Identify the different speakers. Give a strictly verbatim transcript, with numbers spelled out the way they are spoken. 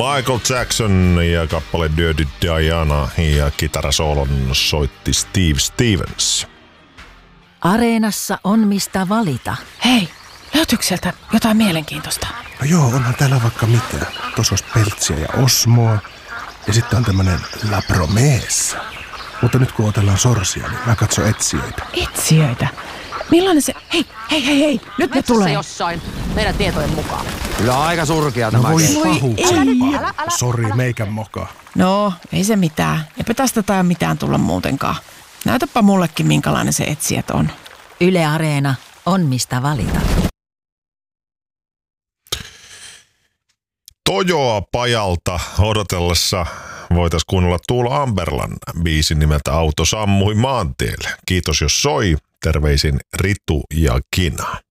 Speaker 1: Michael Jackson ja kappale Dirty Diana ja kitarasoolon soitti Steve Stevens.
Speaker 2: Areenassa on mistä valita.
Speaker 3: Hei, löytyykö sieltä jotain mielenkiintoista?
Speaker 4: No joo, onhan täällä vaikka mitä. Tuossa olisi Peltsiä ja Osmoa. Ja sitten on tämmönen La Promessa. Mutta nyt kun otellaan sorsia, niin mä katson etsijöitä.
Speaker 3: Etsijöitä? Millainen se... Hei, hei, hei, hei, nyt ne tulee.
Speaker 2: Jossain, meidän tietojen mukaan.
Speaker 5: Kyllä aika surkea
Speaker 4: No
Speaker 5: tämä.
Speaker 4: voi
Speaker 5: kenttä.
Speaker 4: pahuksempaa. Sori, meikän moka.
Speaker 3: No, ei se mitään. Eipä tästä tai mitään tulla muutenkaan. Näytäpä mullekin, minkälainen se etsijät on.
Speaker 2: Yle Areena on mistä valita.
Speaker 1: Tojoa pajalta odotellessa voitaisiin kuunnella Tuula Amberlan biisin nimeltä Auto sammui maantielle. Kiitos jos soi. Terveisin Ritu ja Kina.